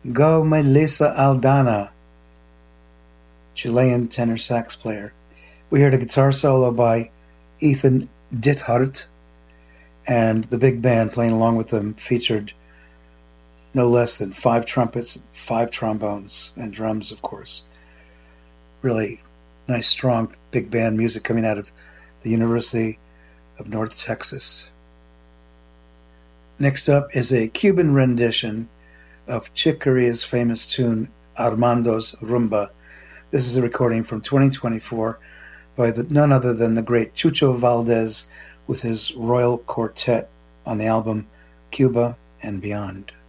Go Melissa Aldana, Chilean tenor sax player. We heard a guitar solo by Ethan Dithart, and the big band playing along with them featured no less than 5 trumpets, 5 trombones, and drums, of course. Really nice, strong, big band music coming out of the University of North Texas. Next up is a Cuban rendition of Chick Corea's famous tune Armando's Rumba. This is a recording from 2024 by none other than the great Chucho Valdez with his Royal Quartet on the album Cuba and Beyond.